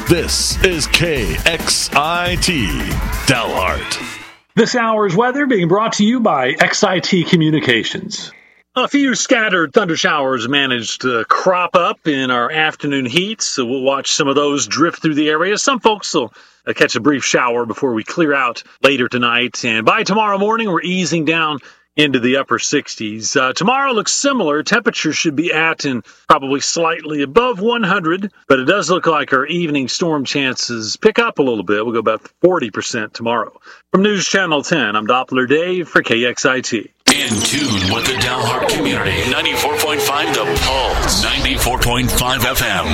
This is KXIT Dalhart. This hour's weather being brought to you by XIT Communications. A few scattered thunder showers managed to crop up in our afternoon heat, so we'll watch some of those drift through the area. Some folks will catch a brief shower before we clear out later tonight. And by tomorrow morning, we're easing down into the upper 60s. Tomorrow looks similar. Temperatures should be at and probably slightly above 100, but it does look like our evening storm chances pick up a little bit. We'll go about 40% tomorrow. From News Channel 10, I'm Doppler Dave for KXIT. In tune with the Dalhart community. 94.5 The Pulse. 94.5 FM.